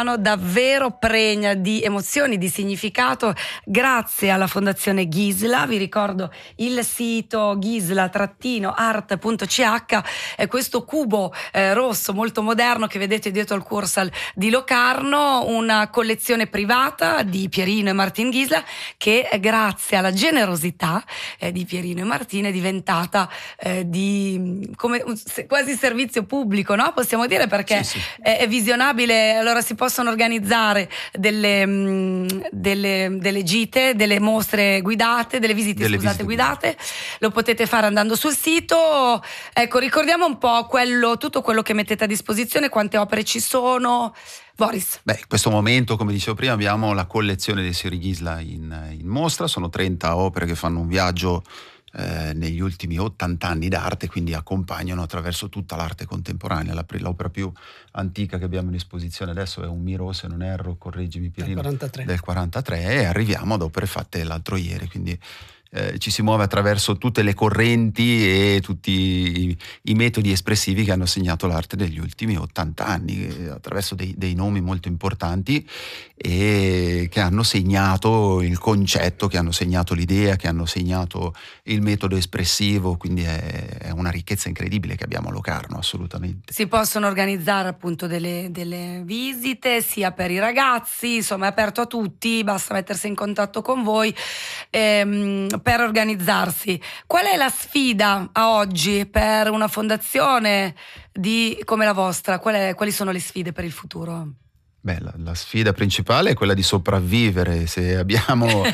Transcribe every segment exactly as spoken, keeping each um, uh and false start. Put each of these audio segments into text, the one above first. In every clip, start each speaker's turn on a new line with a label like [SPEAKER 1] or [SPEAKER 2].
[SPEAKER 1] brano davvero pregna di emozioni, di significato, grazie alla Fondazione Ghisla. Vi ricordo il sito ghisla art punto c h, è questo cubo eh, rosso molto moderno che vedete dietro al Cursal di Locarno, una collezione privata di Pierino e Martin Ghisla che eh, grazie alla generosità eh, di Pierino e Martin è diventata eh, di come un, quasi servizio pubblico, no? Possiamo dire, perché
[SPEAKER 2] sì, sì.
[SPEAKER 1] È, è visionabile. Allora si possono organizzare delle, mh, delle, delle gite, delle mostre guidate, delle visite,
[SPEAKER 2] Delle
[SPEAKER 1] scusate,
[SPEAKER 2] visite
[SPEAKER 1] guidate. Lo potete fare andando sul sito. Ecco, ricordiamo un po' quello, tutto quello che mettete a disposizione, quante opere ci sono. Boris.
[SPEAKER 2] Beh, in questo momento, come dicevo prima, abbiamo la collezione dei Signori Ghisla in, in mostra. Sono trenta opere che fanno un viaggio eh, negli ultimi ottanta anni d'arte, quindi accompagnano attraverso tutta l'arte contemporanea. La, l'opera più antica che abbiamo in esposizione adesso è un Miro, se non erro, correggimi Pierino,
[SPEAKER 3] del quarantatré.
[SPEAKER 2] del quarantatré, e arriviamo ad opere fatte l'altro ieri, quindi Eh, ci si muove attraverso tutte le correnti e tutti i, i metodi espressivi che hanno segnato l'arte degli ultimi ottanta anni, eh, attraverso dei, dei nomi molto importanti e che hanno segnato il concetto, che hanno segnato l'idea, che hanno segnato il metodo espressivo, quindi è, è una ricchezza incredibile che abbiamo a Locarno, assolutamente.
[SPEAKER 1] Si possono organizzare appunto delle, delle visite sia per i ragazzi, insomma è aperto a tutti, basta mettersi in contatto con voi ehm, per organizzarsi. Qual è la sfida a oggi per una fondazione di, come la vostra? Qual è, quali sono le sfide per il futuro?
[SPEAKER 2] Beh, la, la sfida principale è quella di sopravvivere. Se abbiamo,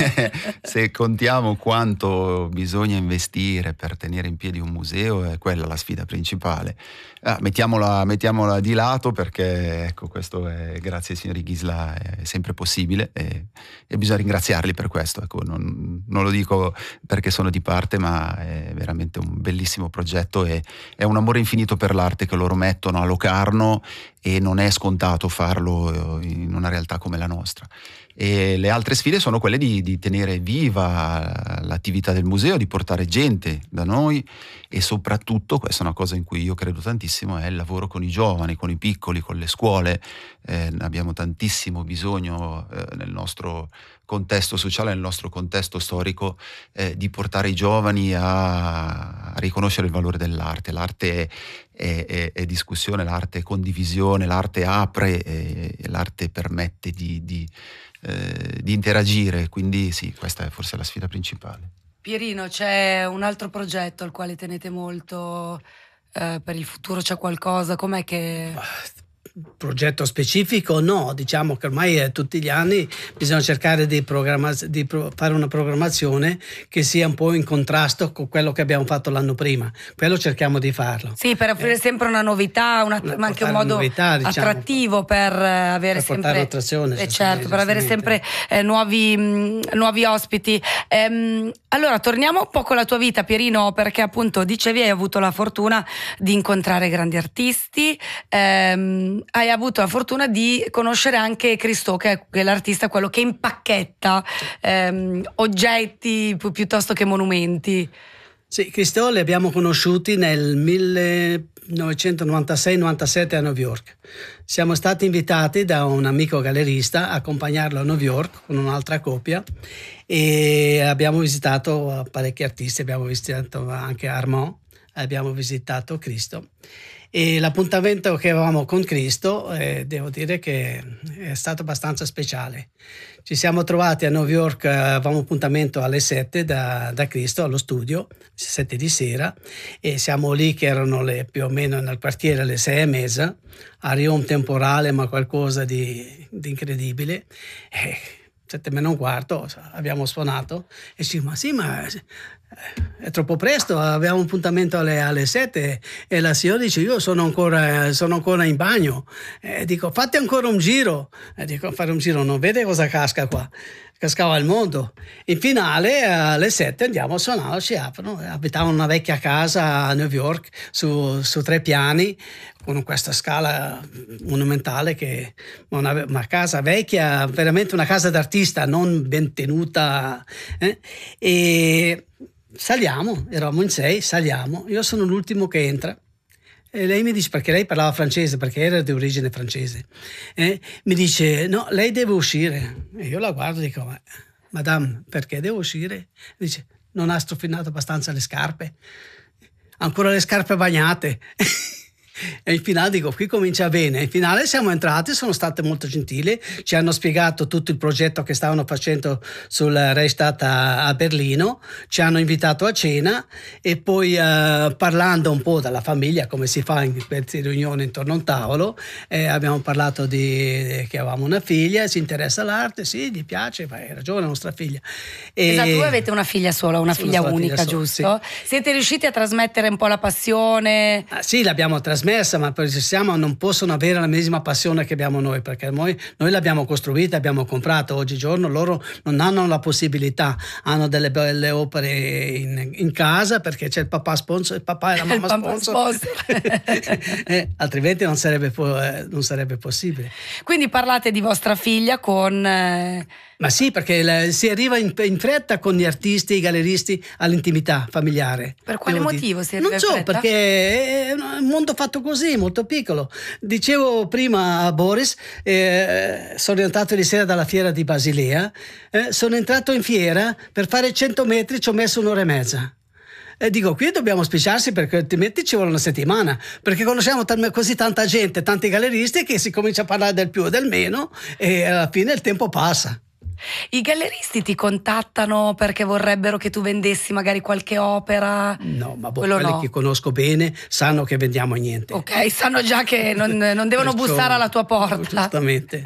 [SPEAKER 2] se contiamo quanto bisogna investire per tenere in piedi un museo, è quella la sfida principale. Ah, mettiamola, mettiamola di lato, perché ecco, questo è, grazie ai signori Ghisla, è sempre possibile e, e bisogna ringraziarli per questo. Ecco, non, non lo dico perché sono di parte, ma è veramente un bellissimo progetto e è un amore infinito per l'arte che loro mettono a Locarno, e non è scontato farlo in una realtà come la nostra. E le altre sfide sono quelle di, di tenere viva l'attività del museo, di portare gente da noi, e soprattutto, questa è una cosa in cui io credo tantissimo, è il lavoro con i giovani, con i piccoli, con le scuole. Eh, abbiamo tantissimo bisogno eh, nel nostro contesto sociale, nel nostro contesto storico, eh, di portare i giovani a, a riconoscere il valore dell'arte. L'arte è, è, è discussione, l'arte è condivisione, l'arte apre, e l'arte permette di, di, eh, di interagire, quindi sì, questa è forse la sfida principale.
[SPEAKER 1] Pierino, c'è un altro progetto al quale tenete molto eh, per il futuro? C'è qualcosa? Com'è che...
[SPEAKER 3] Progetto specifico no, diciamo che ormai eh, tutti gli anni bisogna cercare di, programma- di pro- fare una programmazione che sia un po' in contrasto con quello che abbiamo fatto l'anno prima. Quello cerchiamo di farlo.
[SPEAKER 1] Sì, per offrire eh, sempre una novità, una,
[SPEAKER 3] una,
[SPEAKER 1] ma anche un modo
[SPEAKER 3] novità, diciamo,
[SPEAKER 1] attrattivo per eh, avere
[SPEAKER 3] per
[SPEAKER 1] sempre
[SPEAKER 3] attrazione,
[SPEAKER 1] eh, certo, per avere sempre eh, nuovi, mh, nuovi ospiti. Ehm, allora torniamo un po' con la tua vita, Pierino, perché appunto dicevi hai avuto la fortuna di incontrare grandi artisti. Ehm, hai avuto la fortuna di conoscere anche Christo, che è l'artista, quello che impacchetta ehm, oggetti pi- piuttosto che monumenti.
[SPEAKER 3] Sì, Christo li abbiamo conosciuti nel millenovecentonovantasei novantasette a New York. Siamo stati invitati da un amico gallerista a accompagnarlo a New York con un'altra coppia e abbiamo visitato parecchi artisti, abbiamo visitato anche Armand, abbiamo visitato Christo. E l'appuntamento che avevamo con Christo eh, devo dire che è stato abbastanza speciale. Ci siamo trovati a New York, eh, avevamo appuntamento alle sette da, da Christo allo studio, sette di sera, e siamo lì che erano le, più o meno nel quartiere alle sei e mezza, arriva un temporale ma qualcosa di, di incredibile. Eh, sette meno un quarto abbiamo suonato e ci ma sì ma è troppo presto, abbiamo un appuntamento alle, alle sette e la signora dice io sono ancora, sono ancora in bagno e dico fate ancora un giro e dico fare un giro non vede cosa casca qua, cascava il mondo. In finale alle sette andiamo a suonare, ci aprono, abitavano una vecchia casa a New York su, su tre piani con questa scala monumentale, che una, una casa vecchia, veramente una casa d'artista non ben tenuta, eh? E saliamo, eravamo in sei, saliamo, io sono l'ultimo che entra E lei mi dice, perché lei parlava francese, perché era di origine francese, eh, mi dice no, lei deve uscire. E io la guardo e dico, ma, madame, perché devo uscire? Dice, non ha strofinato abbastanza le scarpe, ancora le scarpe bagnate. E in finale dico, qui comincia bene. In finale siamo entrati, sono state molto gentili, ci hanno spiegato tutto il progetto che stavano facendo sul Reichstag a, a Berlino, ci hanno invitato a cena e poi eh, parlando un po' della famiglia, come si fa in queste riunioni intorno a un tavolo, eh, abbiamo parlato di che avevamo una figlia, si interessa all'arte, sì, gli piace, ma era giovane la nostra figlia. E
[SPEAKER 1] esatto, voi avete una figlia sola, una figlia unica, figlia giusto? Sì. Siete riusciti a trasmettere un po' la passione?
[SPEAKER 3] Ah, sì, l'abbiamo trasmessa, ma per siamo non possono avere la medesima passione che abbiamo noi, perché noi, noi l'abbiamo costruita, abbiamo comprato. Oggigiorno loro non hanno la possibilità, hanno delle belle opere in, in casa perché c'è il papà sponsor, il papà e la mamma sponsor, sponsor. eh, altrimenti non sarebbe, eh, non sarebbe possibile.
[SPEAKER 1] Quindi parlate di vostra figlia con eh...
[SPEAKER 3] Ma sì, perché la, si arriva in, in fretta con gli artisti, i galleristi all'intimità familiare.
[SPEAKER 1] Per quale motivo si arriva
[SPEAKER 3] in fretta? Non so, perché è un mondo fatto così, molto piccolo. Dicevo prima a Boris, eh, sono rientrato di sera dalla fiera di Basilea, eh, sono entrato in fiera, per fare cento metri ci ho messo un'ora e mezza. E dico, qui dobbiamo spicciarsi perché altrimenti ci vuole una settimana, perché conosciamo t- così tanta gente, tanti galleristi, che si comincia a parlare del più e del meno e alla fine il tempo passa.
[SPEAKER 1] I galleristi ti contattano perché vorrebbero che tu vendessi magari qualche opera?
[SPEAKER 3] No, ma boh,
[SPEAKER 1] quelli
[SPEAKER 3] no. Che conosco bene sanno che vendiamo niente.
[SPEAKER 1] Ok, sanno già che non, non devono
[SPEAKER 3] Perciò,
[SPEAKER 1] bussare alla tua porta.
[SPEAKER 3] Giustamente.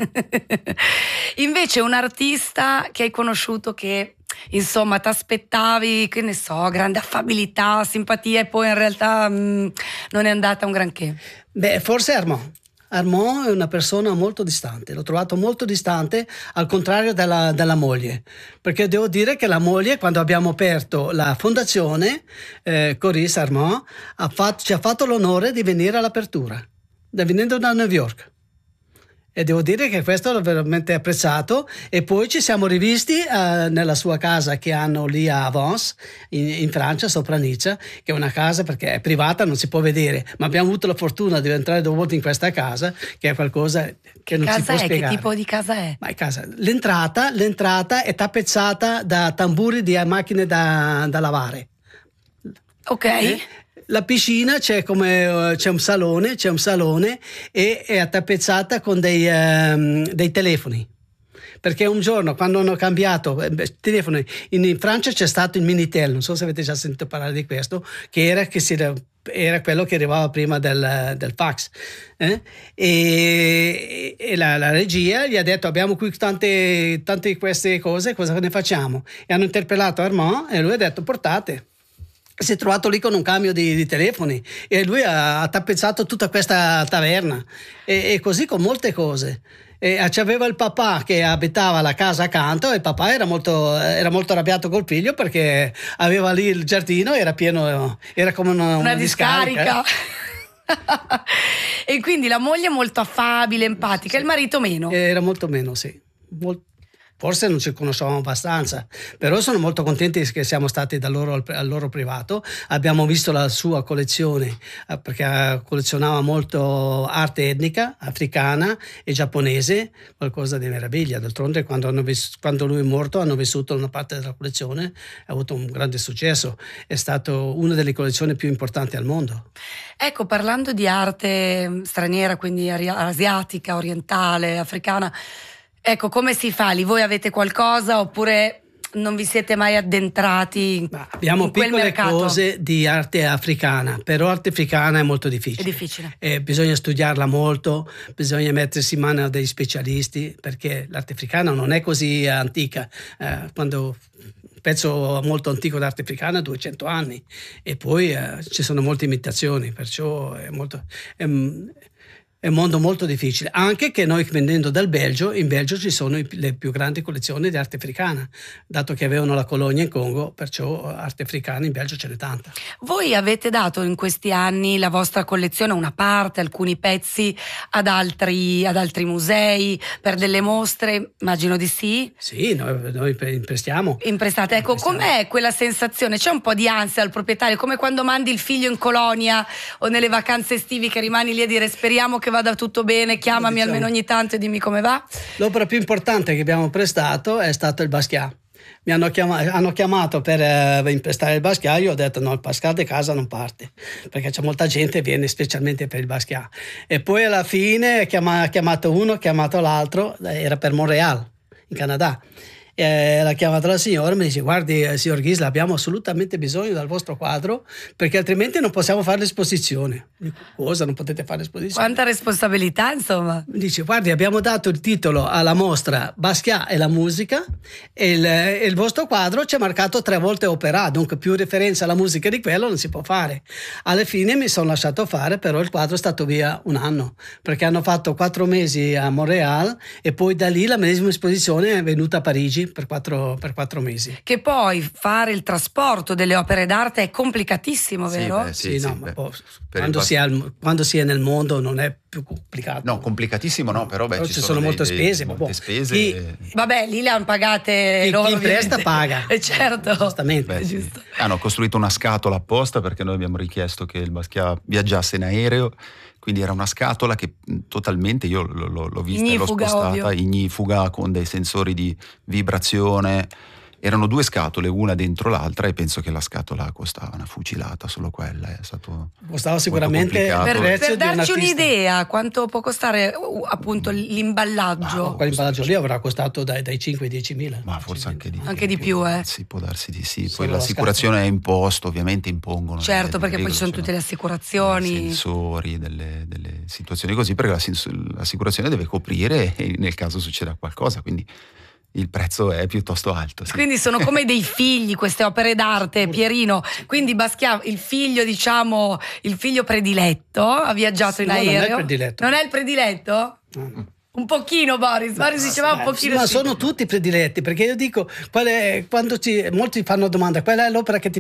[SPEAKER 1] Invece un artista che hai conosciuto che insomma ti aspettavi, che ne so, grande affabilità, simpatia e poi in realtà mh, non è andata un granché?
[SPEAKER 3] Beh, forse Armand. Armand è una persona molto distante, l'ho trovato molto distante, al contrario della, della moglie, perché devo dire che la moglie, quando abbiamo aperto la fondazione, eh, Coris Armand ha fatto, ci ha fatto l'onore di venire all'apertura, da, venendo da New York. E devo dire che questo l'ho veramente apprezzato. E poi ci siamo rivisti uh, nella sua casa che hanno lì a Avance in, in Francia, sopra Nizza, che è una casa perché è privata, non si può vedere, ma abbiamo avuto la fortuna di entrare due volte in questa casa, che è qualcosa che, che non si può
[SPEAKER 1] è?
[SPEAKER 3] spiegare.
[SPEAKER 1] Che tipo di casa è?
[SPEAKER 3] Ma è casa. L'entrata, l'entrata è tappezzata da tamburi di macchine da, da lavare.
[SPEAKER 1] Ok.
[SPEAKER 3] Eh? La piscina c'è come c'è un salone, c'è un salone e è attappezzata con dei, um, dei telefoni. Perché un giorno, quando hanno cambiato eh, telefoni, in, in Francia c'è stato il Minitel, non so se avete già sentito parlare di questo, che era, che si, era quello che arrivava prima del, del fax. Eh? E, e la, la regia gli ha detto: abbiamo qui tante, tante queste cose, cosa ne facciamo? E hanno interpellato Armand e lui ha detto: portate. Si è trovato lì con un cambio di, di telefoni e lui ha, ha tappezzato tutta questa taverna e, e così con molte cose. E c'aveva il papà che abitava la casa accanto e il papà era molto, era molto arrabbiato col figlio perché aveva lì il giardino, era pieno, era come una, una,
[SPEAKER 1] una
[SPEAKER 3] discarica.
[SPEAKER 1] discarica. E quindi la moglie è molto affabile, empatica, sì. Il marito meno?
[SPEAKER 3] Era molto meno, sì. Molto. Forse non ci conoscevamo abbastanza, però sono molto contenti che siamo stati da loro al, al loro privato. Abbiamo visto la sua collezione, eh, perché collezionava molto arte etnica, africana e giapponese, qualcosa di meraviglia. D'altronde quando, hanno vis- quando lui è morto hanno vissuto una parte della collezione, ha avuto un grande successo, è stato una delle collezioni più importanti al mondo.
[SPEAKER 1] Ecco, parlando di arte straniera, quindi asiatica, orientale, africana, ecco, come si fa lì? Voi avete qualcosa oppure non vi siete mai addentrati?
[SPEAKER 3] Ma abbiamo
[SPEAKER 1] in quel
[SPEAKER 3] piccole
[SPEAKER 1] mercato?
[SPEAKER 3] Cose di arte africana, però arte africana è molto difficile.
[SPEAKER 1] È difficile.
[SPEAKER 3] Eh, bisogna studiarla molto, bisogna mettersi in mano a dei specialisti, perché l'arte africana non è così antica. Eh, quando un pezzo molto antico d'arte africana ha duecento anni e poi eh, ci sono molte imitazioni, perciò è molto... È, È un mondo molto difficile, anche che noi venendo dal Belgio, in Belgio ci sono i, le più grandi collezioni di arte africana, dato che avevano la colonia in Congo, perciò arte africana in Belgio ce n'è tanta.
[SPEAKER 1] Voi avete dato in questi anni la vostra collezione, una parte, alcuni pezzi ad altri, ad altri musei, per delle mostre? Immagino di sì.
[SPEAKER 3] Sì, noi, noi imprestiamo.
[SPEAKER 1] Imprestate, ecco,
[SPEAKER 3] Imprestiamo.
[SPEAKER 1] com'è quella sensazione? C'è un po' di ansia al proprietario, come quando mandi il figlio in colonia o nelle vacanze estivi che rimani lì a dire speriamo che vada tutto bene, chiamami
[SPEAKER 3] Diciamo,
[SPEAKER 1] almeno ogni tanto e dimmi come va?
[SPEAKER 3] L'opera più importante che abbiamo prestato è stato il Basquiat. Mi hanno chiamato, hanno chiamato per eh, imprestare il Basquiat, io ho detto no, il Basquiat di casa non parte, perché c'è molta gente che viene specialmente per il Basquiat. E poi alla fine ha chiama, chiamato uno, ha chiamato l'altro, era per Montréal, in Canada. E l'ha chiamata la signora e mi dice guardi eh, signor Gisla, abbiamo assolutamente bisogno del vostro quadro perché altrimenti non possiamo fare l'esposizione. Dico, cosa non potete fare l'esposizione?
[SPEAKER 1] Quanta responsabilità, insomma.
[SPEAKER 3] Mi dice guardi abbiamo dato il titolo alla mostra Basquiat e la musica e il, e il vostro quadro c'è marcato tre volte opera, dunque più referenza alla musica di quello non si può fare. Alla fine mi sono lasciato fare, però il quadro è stato via un anno perché hanno fatto quattro mesi a Montréal e poi da lì la medesima esposizione è venuta a Parigi per quattro, per quattro mesi.
[SPEAKER 1] Che poi fare il trasporto delle opere d'arte è complicatissimo,
[SPEAKER 2] Sì,
[SPEAKER 1] vero?
[SPEAKER 2] beh,
[SPEAKER 3] Sì,
[SPEAKER 2] sì,
[SPEAKER 3] no,
[SPEAKER 2] sì,
[SPEAKER 3] ma
[SPEAKER 2] beh,
[SPEAKER 3] poi,
[SPEAKER 2] per
[SPEAKER 3] quando,
[SPEAKER 2] il
[SPEAKER 3] si è al- quando si è nel mondo non è più complicato.
[SPEAKER 2] No, complicatissimo no, però, beh,
[SPEAKER 3] Però
[SPEAKER 2] ci,
[SPEAKER 3] ci
[SPEAKER 2] sono,
[SPEAKER 3] sono
[SPEAKER 2] dei-
[SPEAKER 3] molte
[SPEAKER 2] dei-
[SPEAKER 3] spese, ma
[SPEAKER 2] molte
[SPEAKER 3] boh.
[SPEAKER 2] spese
[SPEAKER 3] Chi-
[SPEAKER 2] e-
[SPEAKER 1] Vabbè, lì le hanno pagate
[SPEAKER 3] Chi-
[SPEAKER 1] loro.
[SPEAKER 3] chi impresta
[SPEAKER 1] ovviamente.
[SPEAKER 3] paga.
[SPEAKER 1] Eh, certo.
[SPEAKER 3] Giustamente.
[SPEAKER 2] Beh, sì.
[SPEAKER 1] Giusto.
[SPEAKER 2] Hanno costruito una scatola apposta perché noi abbiamo richiesto che il Basquiat viaggiasse in aereo, quindi era una scatola che mh, totalmente, io l- l- l'ho vista e l'ho
[SPEAKER 1] Ignifuga,
[SPEAKER 2] spostata,
[SPEAKER 1] ovvio.
[SPEAKER 2] ignifuga con dei sensori di vibrazione. Erano due scatole, una dentro l'altra, e penso che la scatola costava una fucilata, solo quella. È stato
[SPEAKER 3] Costava
[SPEAKER 2] molto
[SPEAKER 3] sicuramente
[SPEAKER 2] complicato.
[SPEAKER 1] Per,
[SPEAKER 3] il prezzo
[SPEAKER 1] per
[SPEAKER 3] di un
[SPEAKER 1] darci
[SPEAKER 3] artista.
[SPEAKER 1] un'idea quanto può costare uh, appunto l'imballaggio.
[SPEAKER 3] Quell'imballaggio lì avrà costato dai, dai cinque ai dieci mila.
[SPEAKER 2] Ma forse anche di,
[SPEAKER 1] Anche di più, eh.
[SPEAKER 2] Sì, può darsi di sì.
[SPEAKER 3] Solo
[SPEAKER 2] Poi l'assicurazione è imposto, ovviamente impongono.
[SPEAKER 1] Certo,
[SPEAKER 2] delle-
[SPEAKER 1] perché
[SPEAKER 2] delle
[SPEAKER 1] poi ci sono
[SPEAKER 2] regole,
[SPEAKER 1] tutte le
[SPEAKER 2] dei
[SPEAKER 1] assicurazioni.
[SPEAKER 2] sensori, delle, delle situazioni così, perché la sens- l'assicurazione deve coprire e nel caso succeda qualcosa, quindi il prezzo è piuttosto alto. Sì.
[SPEAKER 1] Quindi sono come dei figli queste opere d'arte, Pierino. Quindi Basquiat, il figlio, diciamo, il figlio prediletto, ha viaggiato in
[SPEAKER 3] No, non è il
[SPEAKER 1] aereo.
[SPEAKER 3] prediletto.
[SPEAKER 1] Non è il prediletto?
[SPEAKER 3] No.
[SPEAKER 1] Un pochino, Boris. Boris diceva un
[SPEAKER 3] Eh,
[SPEAKER 1] pochino.
[SPEAKER 3] ma
[SPEAKER 1] sì.
[SPEAKER 3] sono tutti prediletti perché io dico qual è, quando ci, molti fanno domanda qual è l'opera che ti